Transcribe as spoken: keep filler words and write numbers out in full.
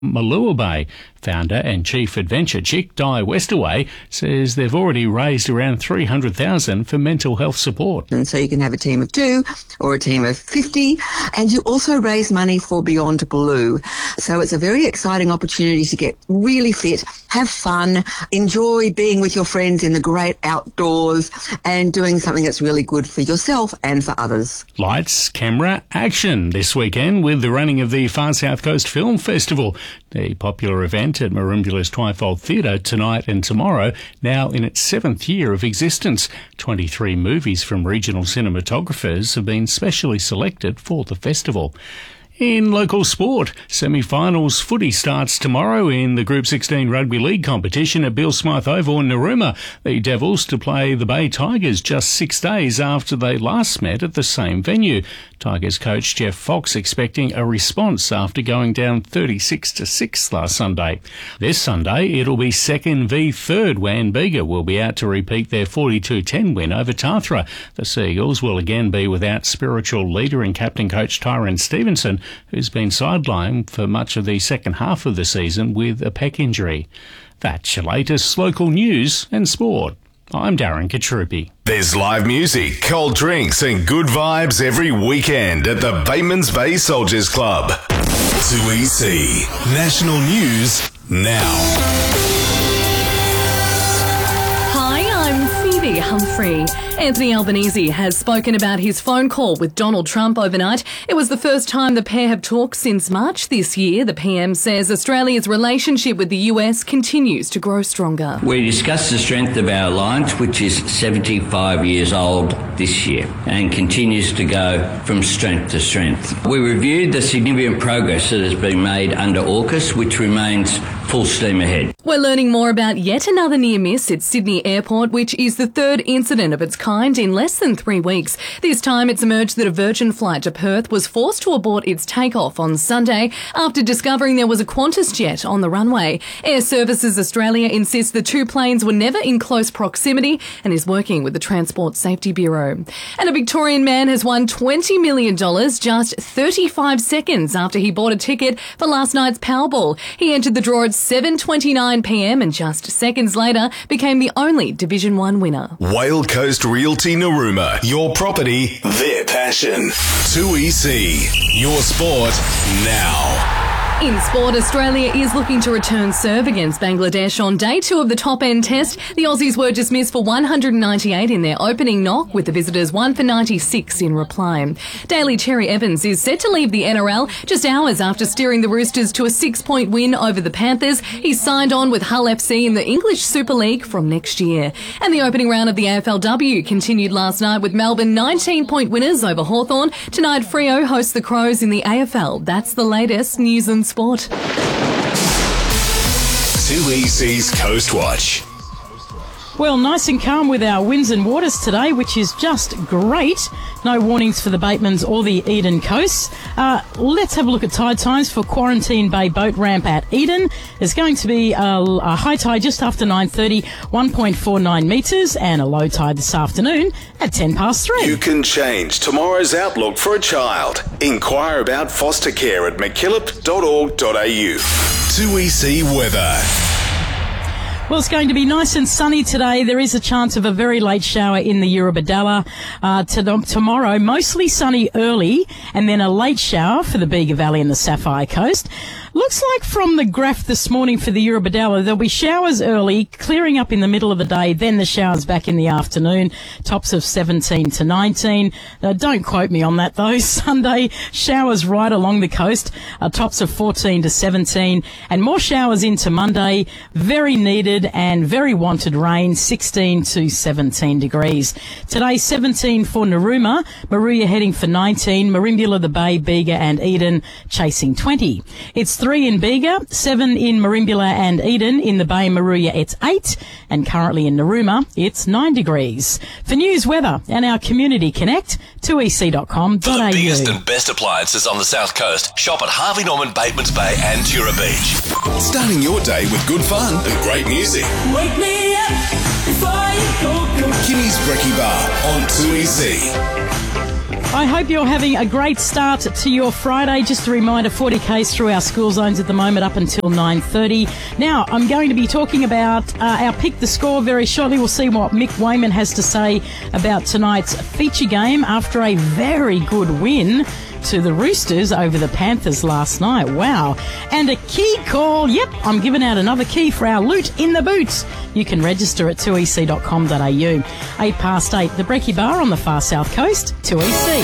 Malua Bay. Founder and Chief Adventure Chick Di Westerway says they've already raised around three hundred thousand dollars for mental health support. And so you can have a team of two or a team of fifty, and you also raise money for Beyond Blue. So it's a very exciting opportunity to get really fit, have fun, enjoy being with your friends in the great outdoors and doing something that's really good for yourself and for others. Lights, camera, action this weekend with the running of the Far South Coast Film Festival. The popular event at Marimbula's Twyfold Theatre tonight and tomorrow, now in its seventh year of existence. twenty-three movies from regional cinematographers have been specially selected for the festival. In local sport, semi-finals footy starts tomorrow in the Group sixteen Rugby League competition at Bill Smythe Oval in Narooma. The Devils to play the Bay Tigers just six days after they last met at the same venue. Tigers coach Jeff Fox expecting a response after going down thirty-six to six last Sunday. This Sunday, it'll be second v third when Bega will be out to repeat their forty-two ten win over Tathra. The Seagulls will again be without spiritual leader and captain coach Tyrone Stevenson, who's been sidelined for much of the second half of the season with a pec injury. That's your latest local news and sport. I'm Darren Katrupi. There's live music, cold drinks and good vibes every weekend at the Batemans Bay Soldiers Club. two E C National News now. Hi, I'm Phoebe Humphrey. Anthony Albanese has spoken about his phone call with Donald Trump overnight. It was the first time the pair have talked since March this year. The P M says Australia's relationship with the U S continues to grow stronger. We discussed the strength of our alliance, which is seventy-five years old this year and continues to go from strength to strength. We reviewed the significant progress that has been made under AUKUS, which remains full steam ahead. We're learning more about yet another near miss at Sydney Airport, which is the third incident of its kind in less than three weeks. This time it's emerged that a Virgin flight to Perth was forced to abort its takeoff on Sunday after discovering there was a Qantas jet on the runway. Air Services Australia insists the two planes were never in close proximity and is working with the Transport Safety Bureau. And a Victorian man has won twenty million dollars just thirty-five seconds after he bought a ticket for last night's Powerball. He entered the draw at seven twenty-nine p m and just seconds later became the only Division one winner. Whale Coast Realty Narooma, your property, their passion. two E C, your sport now. In sport, Australia is looking to return serve against Bangladesh on day two of the top-end test. The Aussies were dismissed for one hundred ninety-eight in their opening knock, with the visitors one for ninety-six in reply. Daly Cherry Evans is set to leave the N R L just hours after steering the Roosters to a six-point win over the Panthers. He's signed on with Hull F C in the English Super League from next year. And the opening round of the A F L W continued last night with Melbourne nineteen-point winners over Hawthorn. Tonight, Freo hosts the Crows in the A F L. That's the latest news and sport. two E C's Coast Watch. Well, nice and calm with our winds and waters today, which is just great. No warnings for the Batemans or the Eden coasts. Uh, let's have a look at tide times for Quarantine Bay Boat Ramp at Eden. There's going to be a, a high tide just after nine thirty, one point four nine metres, and a low tide this afternoon at ten past three. You can change tomorrow's outlook for a child. Inquire about foster care at mckillop dot org dot a u. two E C weather. Well, it's going to be nice and sunny today. There is a chance of a very late shower in the Eurobodalla. Uh, to, tomorrow, mostly sunny early, and then a late shower for the Bega Valley and the Sapphire Coast. Looks like from the graph this morning for the Eurobodalla, there'll be showers early, clearing up in the middle of the day, then the showers back in the afternoon, tops of seventeen to nineteen. Uh, don't quote me on that, though. Sunday, showers right along the coast, uh, tops of fourteen to seventeen, and more showers into Monday. Very needed and very wanted rain, sixteen to seventeen degrees. Today, seventeen for Narooma, Maruya heading for nineteen, Marimbula, the Bay, Bega and Eden chasing twenty. It's three in Bega, seven in Marimbula and Eden. In the Bay, Maruya, it's eight, and currently in Narooma, it's nine degrees. For news, weather and our Community Connect, two e c dot com dot a u. For the biggest and best appliances on the South Coast, shop at Harvey Norman, Batemans Bay and Tura Beach. Starting your day with good fun and great music. Wake me up before you go. Kimmy's Brekkie Bar on two E C. I hope you're having a great start to your Friday. Just a reminder, forty kays through our school zones at the moment up until nine thirty. Now, I'm going to be talking about uh, our Pick the Score very shortly. We'll see what Mick Wayman has to say about tonight's feature game after a very good win to the Roosters over the Panthers last night. Wow. And a key call. Yep, I'm giving out another key for our Loot in the Boots. You can register at two e c dot com dot a u. Eight past eight, the Brekkie Bar on the far south coast, two E C.